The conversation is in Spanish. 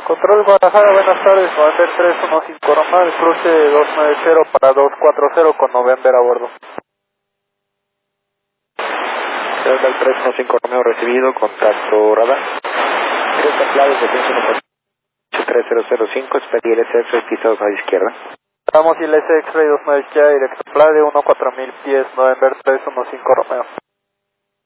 Control Guadalajara, buenas tardes, November 315 Román, cruce 290 para 240 con November a bordo. Delta 315 Romeo recibido, contacto radar. Tres templados de 3005, expedí el SX pisos a la izquierda. Estamos y el SX-Ray 29 izquierda, directo Plade 14000 pies, November 315 Romeo.